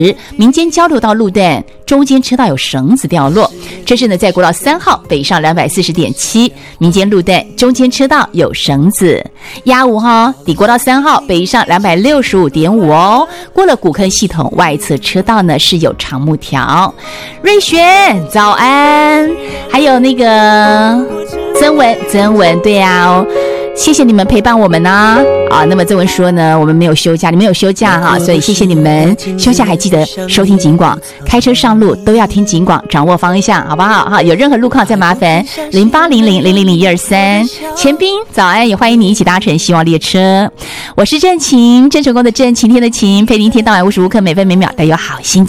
民间交流道路段中间车道有绳子掉落，这是呢在国道3号北上240.7民间路段中间车道有绳子。压5号抵国道3号北上265.5哦，过了古坑系统外侧车道呢是有长木条。瑞璇早安，还有那个曾文对啊谢谢你们陪伴我们呢那么曾文说呢我们没有休假，你们有休假哈，所以谢谢你们休假还记得收听警广，开车上路都要听警广，掌握方向好不好哈？有任何路况再麻烦0800000123。钱斌早安，也欢迎你一起搭乘希望列车。我是郑晴，郑成功的郑，晴天的晴，陪您一天到晚无时无刻每分每秒都有好心情。